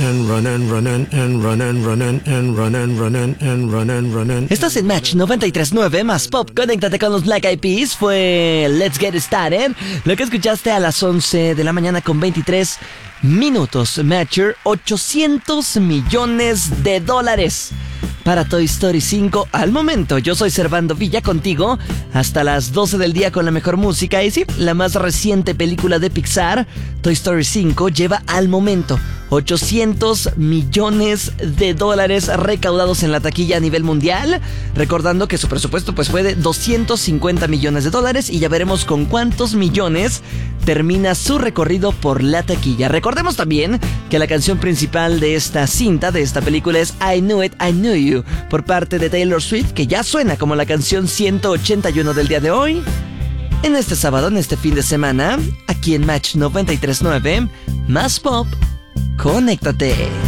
Estás en Match 93.9 más Pop. Conéctate con los Black Eyed Peas. Fue Let's Get Started. Lo que escuchaste a las 11 de la mañana con 23 minutos. Matcher, $800 millones para Toy Story 5 al momento. Yo soy Servando Villa contigo hasta las 12 del día con la mejor música. Y sí, la más reciente película de Pixar, Toy Story 5, lleva al momento $800 millones recaudados en la taquilla a nivel mundial. Recordando que su presupuesto fue de $250 millones y ya veremos con cuántos millones termina su recorrido por la taquilla. Recordemos también que la canción principal de esta cinta, de esta película, es I Knew It, I Knew You, por parte de Taylor Swift, que ya suena como la canción 181 del día de hoy. En este sábado, en este fin de semana, aquí en Match 93.9, más Pop, conéctate.